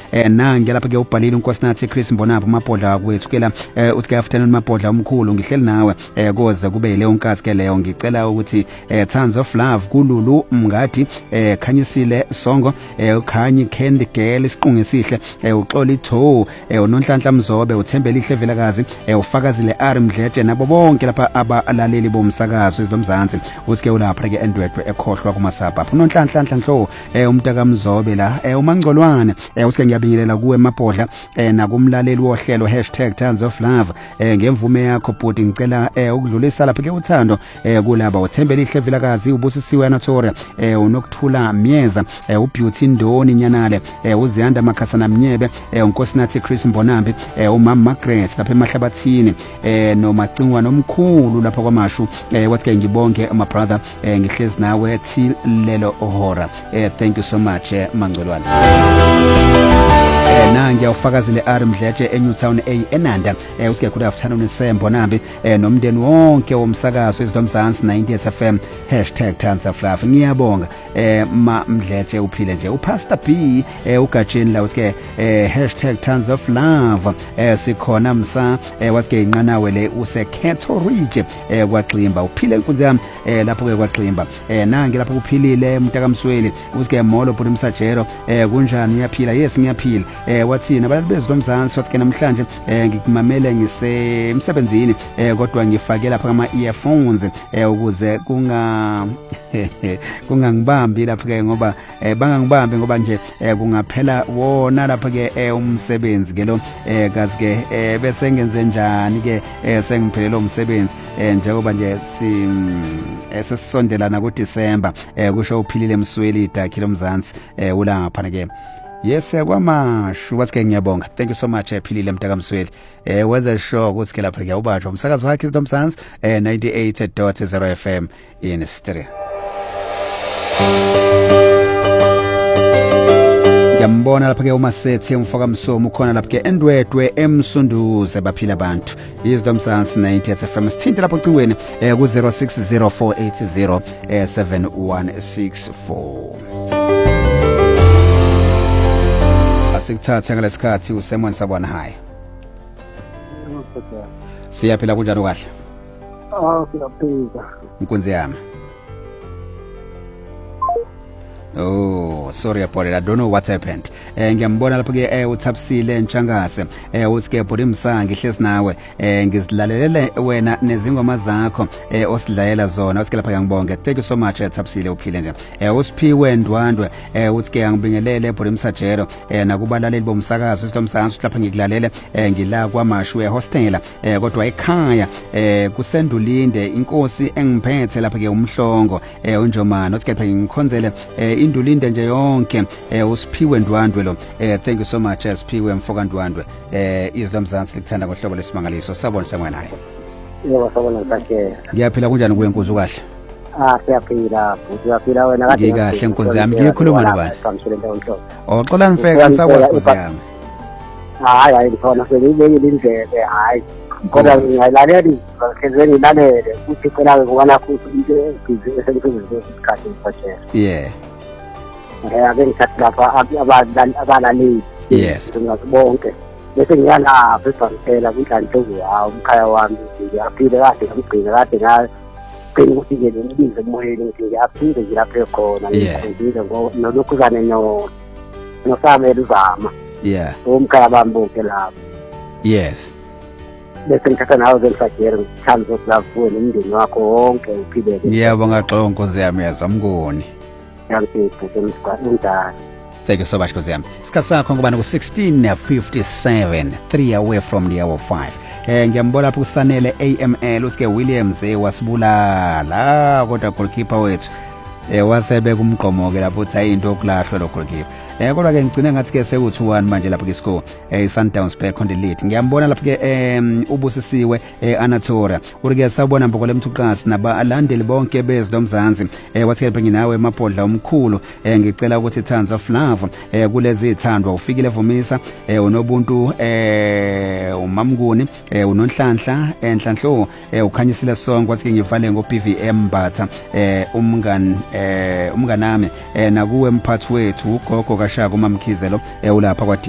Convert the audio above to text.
nange lapha ke ubhalile unkosinathi Chris Mbonapho Mabhodla kwethu ke la uthi ke afternoon Mabhodla omkhulu ngihleli nawe koze kube leyo nkazi ke leyo ngicela ukuthi Tons of Love kululu mngadi khanyisile songo ukhanyi Candy Girl isiqungu esihle uxoli tho unonhlanhla Mzobe uthembele ihle velakazi ufakazile R Mdletshe nabo bonke lapha abalaleli bomsakazo izomzansi uthi ke ulapha ke endwedwe ekhohlwa kumasapha unonhlanhla nhlo umntaka Mzobe la umangcolwane uthi ke ngiyabingelela kuwe Mabhodla nakumlaleli wohlelo #Tons of Love ngemvume yakho bhuti ngicela ukudlulisa lapha ke uthando kulaba uthembele ihle velakazi ubusisiwe Anatoria unokuthula Myeza uBeauty Ndoni Nyanale uziyanda Makhasana Mnyebe unkosinathi Chris Mbonambi umama Margaret lapha emahlabathini nomacingwa nomkhulu lapha kwamashu wathi ke ngibonke my brother ngihlezi nawe till lelo hora thank you so much Mangcolwane nangi awufakazile R Mdletshe eNewtown A eNanda uthi good afternoon Sembonambi nomndeni wonke womsakazo izomzansi 90 FM #Tons of Love ngiyabonga ma Mdletshe uphile nje uPastor B ugajeni la uthi ke #Tons of Love sikhona msa wathi ke inqanawe le useKhetho Ridge kwaXimba uphile inkunzi yami lapho ke kwaXimba nangi lapho kuphilile Mtaka Msweli uthi ke molo bhuti Msajero kunjani uyaphila yes ngiyaphila wathina abantu bezomzansi wathi ke namhlanje ngikumamele ngisemsebenzini kodwa ngifake lapha ama earphones ukuze kungangibambi lapha ke ngoba bangangibambi ngoba nje kungaphela wona lapha ke umsebenzi ke lo kazi ke bese ngenze njani ke sengiphelele umsebenzi njengoba nje sesisondelana ku December kusho uphilile Msweli idakhile umzansi ula ngapha ke yes kwamashu wathi ke ngiyabonga thank you so much Philile Mtaka Msweli wenza sure ukuthi ke lapha ke ubajwa umsakazo wakhe izomzansi 98.0 FM in stereo ngiyambona lapha ke uMasethi umfaka Msomo ukhona lapha ke endwedwe emsunduze baphila abantu izomzansi 90 FM sithinte lapho cingweni ku 0604807164 sikuthatha ngalesikhathi uSemon Sabona high siyaphila kunjani kahle siyaphila inkunzi yami oh sorry about it I don't know what happened ngiyambona lapha ke uThapsile Ntshangase uthi ke bhodi Msangi hlezi nawe ngizilalelele wena nezingoma zakho osidlayela zona uthi ke lapha ngiyangibonga thank you so much Thapsile uphile nje usiphiwe Ndwandwe uthi ke ngibingelele bhodi Msajero nakubalaleli bomsakazo isomsakazo lapha ngikulalele ngila kwamashu ehostela kodwa ekhaya kusendulinde inkosi engiphethe lapha ke umhlongo uNjomana uthi ke lapha ngikhonzele indulinde nje yonke usiphiwe Ndwandwe lo thank you so much Siphiwe Mfoka Ndwandwe izomzansi likuthanda ngohlobo lesimangaliso sabona semwe naye yebo sabona kahle ngiyaphila kunjani kuwe nkosi kahle siyaphila uyaphila wena kahle ngikahle nkosi yami ngikhuluma nobani oxola nifeka nisakwazi nkosi yami hayi ngifona selibekile indlebe hayi kodwa ngiyalaleli ngizwe ngilalele ukuthi phela ngibona futhi into ebhizi esengisebenza isikhathi nje yeah ake ngithatha lapha abalaleli yes ngiyabonke bese ngiyalapha ebhankela kunhlanhlobo hawo umkhaya wami ngiyaphila kahle ngigcina kade ngaqina ukuthi ke ngibize emoyeni ngithi ngiyaphinde ngilaphe khona ngizile nolokhuzane nosamele uzama yeah umkhaya bami bonke lapha yes bese ngithatha nawe ngisajere Tons of Love kuwe nomndeni wakho wonke uphile ngiyabonga xonko nkosi yami yazamngoni thank you so much nkosi yami isikhathi sakho ngoba ku 16:57 3 away from the hour 5 ngiyambona lapho kusanele AML uthi ke Williams wasibulala kodwa goalkeeper wethu wasebe kumgqomo ke lapho uthi ayinto okulahlwa lo goalkeeper kodwa ke ngicine ngathi ke seku2-1 manje lapha ke score Sundowns back on the lead ngiyambona lapha ke ubusisiwe Anatoria uri ke sabona mbokole Mthuqasi nabalandeli bonke bezomzansi wathi ke nginawe Mabhodla omkhulu ngicela ukuthi Tons of Love kulezi ithandwa ufikile Vumisa unobuntu uMamnguni unonhlanhla enhlanhlo ukhanyisile sonke wathi ke ngivale ngo PVM Mbatha umnganami nakuwe mphathi wethu ugogo kaShaka uMamkhizelo ulapha kwa